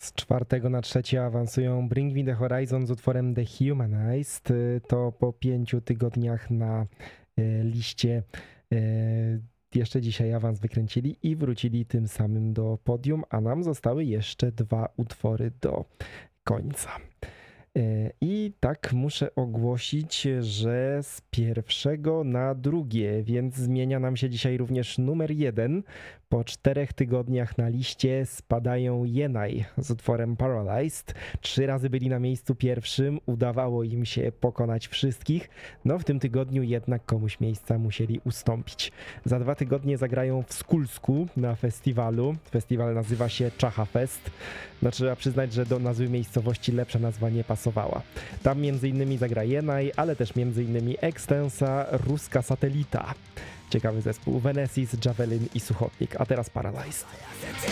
Z czwartego na trzecie awansują Bring Me The Horizon z utworem The Humanized. To po 5 tygodniach na liście jeszcze dzisiaj awans wykręcili i wrócili tym samym do podium, a nam zostały jeszcze 2 utwory do końca. I tak muszę ogłosić, że z pierwszego na drugie, więc zmienia nam się dzisiaj również numer 1. Po 4 tygodniach na liście spadają Jenaj z utworem Paralyzed. 3 razy byli na miejscu pierwszym, udawało im się pokonać wszystkich. No w tym tygodniu jednak komuś miejsca musieli ustąpić. Za 2 tygodnie zagrają w Skulsku na festiwalu. Festiwal nazywa się Czacha Fest. No trzeba przyznać, że do nazwy miejscowości lepsza nazwa nie pasowała. Tam m.in. zagra Jenaj, ale też m.in. Extensa, Ruska Satelita. Ciekawy zespół, Venesis, Javelin i Suchotnik, a teraz Paralyzed.